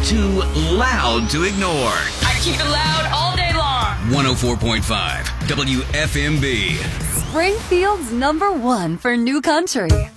too loud to ignore. I keep it loud all day long. 104.5 WFMB. Springfield's #1 for new country.